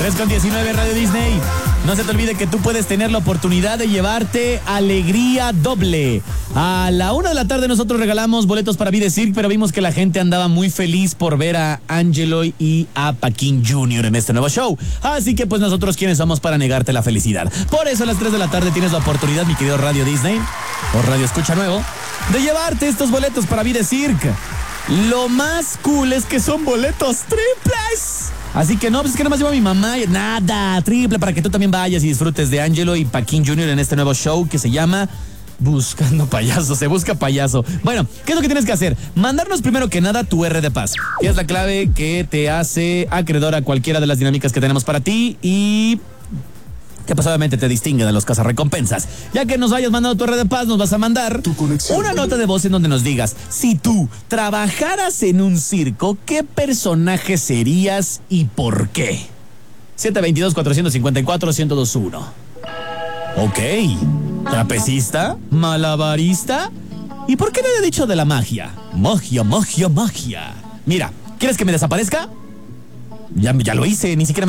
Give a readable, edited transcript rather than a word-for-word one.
3:19 Radio Disney. No se te olvide que tú puedes tener la oportunidad de llevarte alegría doble. A la 1 de la tarde nosotros regalamos boletos para Vida Cirque, pero vimos que la gente andaba muy feliz por ver a Angelo y a Paquín Jr. en este nuevo show. Así que pues nosotros quiénes somos para negarte la felicidad. Por eso a las 3 de la tarde tienes la oportunidad, mi querido Radio Disney, o Radio Escucha Nuevo, de llevarte estos boletos para Vida Cirque. Lo más cool es que son boletos triples. Así que no, pues es que nada más lleva a mi mamá. Nada, triple para que tú también vayas y disfrutes de Angelo y Paquín Jr. en este nuevo show que se llama Buscando Payaso. Se busca payaso. Bueno, ¿qué es lo que tienes que hacer? Mandarnos primero que nada tu R de paz. Que es la clave que te hace acreedor a cualquiera de las dinámicas que tenemos para ti y que pues obviamente te distingue de los cazarrecompensas. Ya que nos vayas mandando tu R de paz, nos vas a mandar una nota de voz en donde nos digas: si tú trabajaras en un circo, ¿qué personaje serías y por qué? 722-454-1021. Ok. ¿Trapecista? ¿Malabarista? ¿Y por qué no he dicho de la magia? Magia, magia, magia. Mira, ¿quieres que me desaparezca? Ya lo hice, ni siquiera me